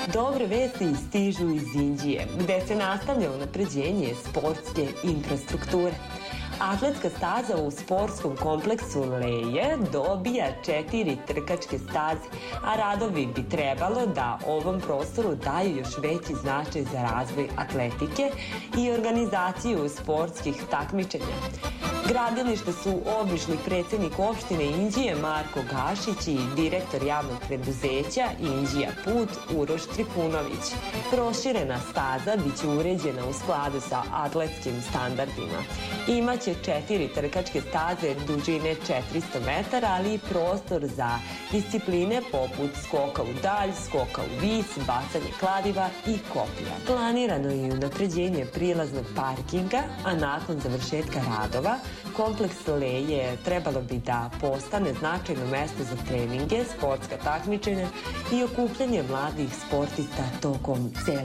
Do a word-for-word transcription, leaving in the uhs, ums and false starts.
Dobre vesti stižu iz Inđije, gde se nastavlja unapređenje sportske infrastrukture. Atletska staza u sportskom kompleksu Leje dobija četiri trkačke staze, a radovi bi trebalo da ovom prostoru daju još veći značaj za razvoj atletike i organizaciju sportskih takmičenja. Gradilište su obišli predsednik opštine Inđije Marko Gašić i direktor javnog preduzeća Inđija Put Uroš Trifunović. Proširena staza biće uređena u skladu sa atletskim standardima. Imaće četiri trkačke staze dužine četiristo metara, ali i prostor za discipline poput skoka u dalj, skoka u vis, bacanje kladiva i kopija. Planirano je i unapređenje prilaznog parkinga, a nakon završetka radova kompleks Leje trebalo bi da postane značajno mesto za treninge, sportska takmičenja i okupljanje mladih sportista tokom cele